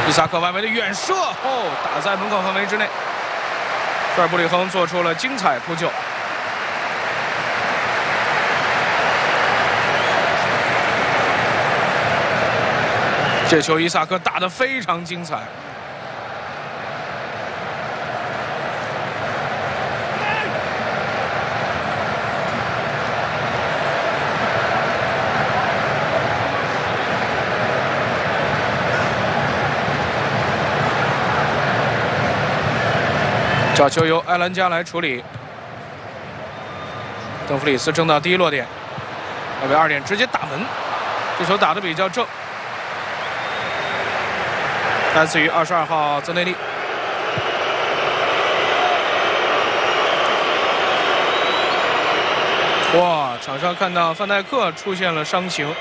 伊萨克外围的远射，打在门框范围之内。费尔布里亨做出了精彩扑救。这球伊萨克打得非常精彩。角球由埃兰加来处理，邓弗里斯争到第一落点，外围2点直接打门，这球打得比较正，来自于22号泽内利。哇，场上看到范戴克出现了伤情。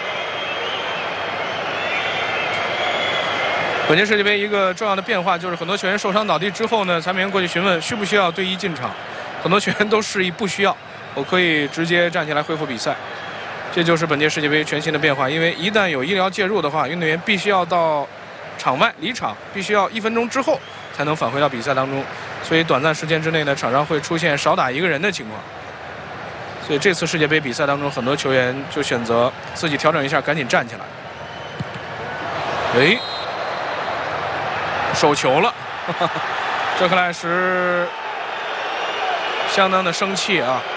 本届世界杯一个重要的变化就是很多球员受伤倒地之后呢，裁判员过去询问需不需要队医进场，很多球员都示意不需要，我可以直接站起来恢复比赛。这就是本届世界杯全新的变化，因为一旦有医疗介入的话，运动员必须要到场外离场，必须要1分钟之后才能返回到比赛当中，所以短暂时间之内呢，场上会出现少打1个人的情况。所以这次世界杯比赛当中，很多球员就选择自己调整一下，赶紧站起来。手球了，这克莱什相当的生气啊。